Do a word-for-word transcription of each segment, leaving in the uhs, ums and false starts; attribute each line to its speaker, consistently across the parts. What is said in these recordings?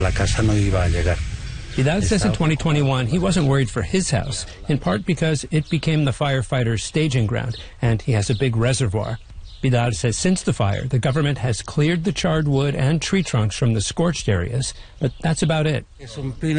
Speaker 1: La casa no iba a llegar.
Speaker 2: Vidal says in twenty twenty-one he wasn't worried for his house, in part because it became the firefighters' staging ground, and he has a big reservoir. Vidal says since the fire, the government has cleared the charred wood and tree trunks from the scorched areas, but that's about it. These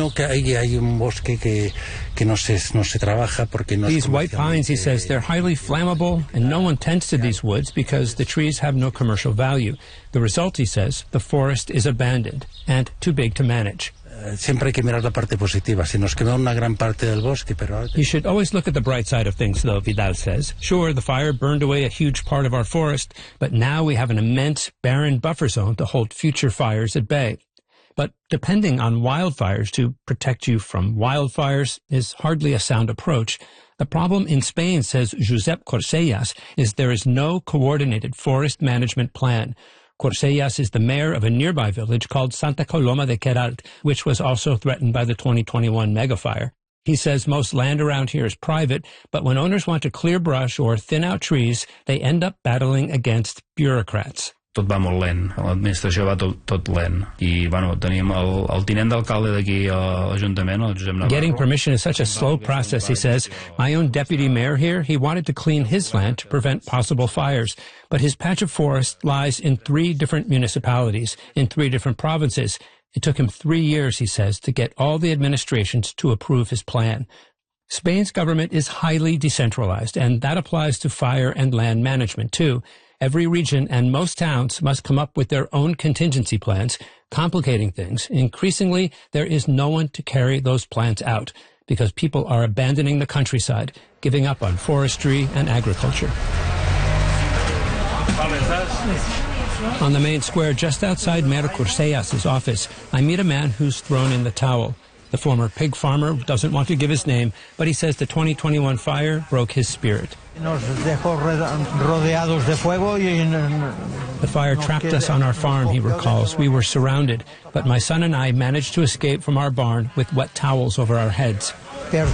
Speaker 2: white pines, he says, they're highly flammable, and no one tends to these woods because the trees have no commercial value. The result, he says, the forest is abandoned and too big to manage. You should always look at the bright side of things, though, Vidal says. Sure, the fire burned away a huge part of our forest, but now we have an immense, barren buffer zone to hold future fires at bay. But depending on wildfires to protect you from wildfires is hardly a sound approach. The problem in Spain, says Josep Corsellas, is there is no coordinated forest management plan. Corsellas is the mayor of a nearby village called Santa Coloma de Queralt, which was also threatened by the twenty twenty-one megafire. He says most land around here is private, but when owners want to clear brush or thin out trees, they end up battling against bureaucrats.
Speaker 3: Tot va molt lent, l'administració va tot, tot lent. I, bueno, tenim el, el tinent d'alcalde d'aquí a l'Ajuntament, el Josep Navarro.
Speaker 2: Getting permission is such a slow process, he says. My own deputy mayor here, he wanted to clean his land to prevent possible fires. But his patch of forest lies in three different municipalities, in three different provinces. It took him three years, he says, to get all the administrations to approve his plan. Spain's government is highly decentralized, and that applies to fire and land management, too. Every region and most towns must come up with their own contingency plans, complicating things. Increasingly, there is no one to carry those plans out because people are abandoning the countryside, giving up on forestry and agriculture. On the main square just outside Mayor Corsellas' office, I meet a man who's thrown in the towel. The former pig farmer doesn't want to give his name, but he says the twenty twenty-one fire broke his spirit. The fire trapped us on our farm, he recalls. We were surrounded, but my son and I managed to escape from our barn with wet towels over our heads. But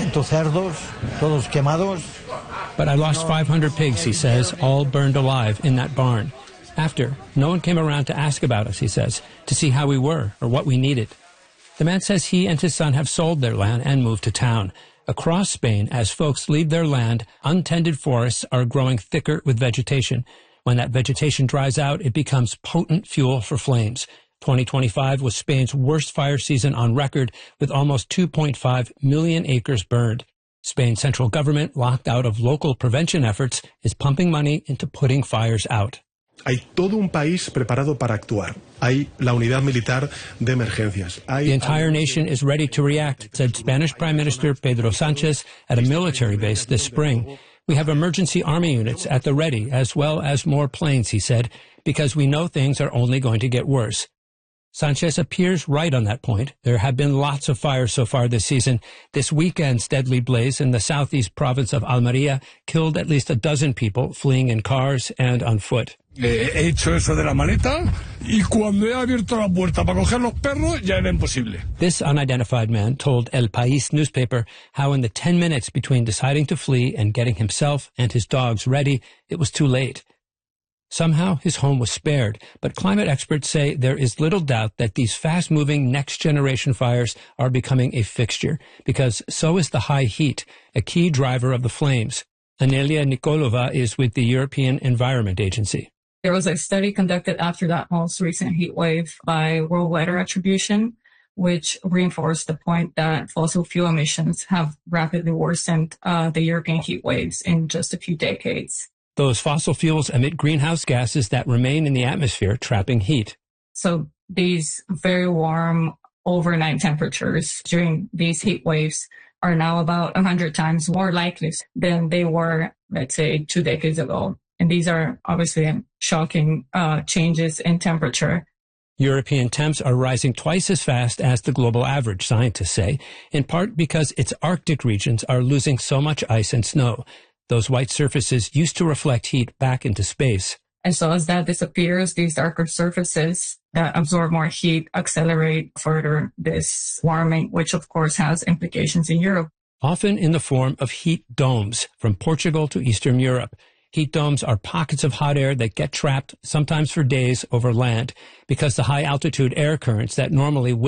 Speaker 2: I lost five hundred pigs, he says, all burned alive in that barn. After, no one came around to ask about us, he says, to see how we were or what we needed. The man says he and his son have sold their land and moved to town. Across Spain, as folks leave their land, untended forests are growing thicker with vegetation. When that vegetation dries out, it becomes potent fuel for flames. twenty twenty-five was Spain's worst fire season on record, with almost two point five million acres burned. Spain's central government, locked out of local prevention efforts, is pumping money into putting fires out.
Speaker 4: Hay todo un país preparado para actuar. Hay la unidad militar de emergencias. Hay...
Speaker 2: The entire nation is ready to react, said Spanish Prime Minister Pedro Sánchez at a military base this spring. We have emergency army units at the ready, as well as more planes, he said, because we know things are only going to get worse. Sanchez appears right on that point. There have been lots of fires so far this season. This weekend's deadly blaze in the southeast province of Almeria killed at least a dozen people fleeing in cars and on foot.
Speaker 5: He hecho eso de la maleta y cuando he abierto la puerta para coger los perros ya era imposible.
Speaker 2: This unidentified man told El País newspaper how in the ten minutes between deciding to flee and getting himself and his dogs ready, it was too late. Somehow his home was spared, but climate experts say there is little doubt that these fast-moving next-generation fires are becoming a fixture, because so is the high heat, a key driver of the flames. Anelia Nikolova is with the European Environment Agency.
Speaker 6: There was a study conducted after that most recent heat wave by World Weather Attribution, which reinforced the point that fossil fuel emissions have rapidly worsened uh, the European heat waves in just a few decades.
Speaker 2: Those fossil fuels emit greenhouse gases that remain in the atmosphere, trapping heat.
Speaker 6: So these very warm overnight temperatures during these heat waves are now about one hundred times more likely than they were, let's say, two decades ago. And these are obviously shocking uh, changes in temperature.
Speaker 2: European temps are rising twice as fast as the global average, scientists say, in part because its Arctic regions are losing so much ice and snow. Those white surfaces used to reflect heat back into space.
Speaker 6: And so as that disappears, these darker surfaces that absorb more heat accelerate further this warming, which of course has implications in Europe.
Speaker 2: Often in the form of heat domes from Portugal to Eastern Europe. Heat domes are pockets of hot air that get trapped, sometimes for days, over land, because the high-altitude air currents that normally